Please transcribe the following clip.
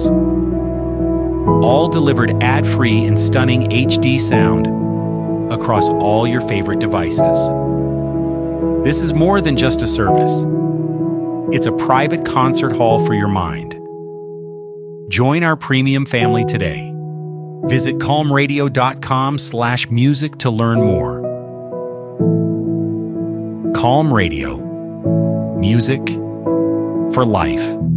shows. All delivered ad-free and stunning HD sound across all your favorite devices. This is more than just a service. It's a private concert hall for your mind. Join our premium family today. Visit calmradio.com/music to learn more. Calm Radio. Music for life.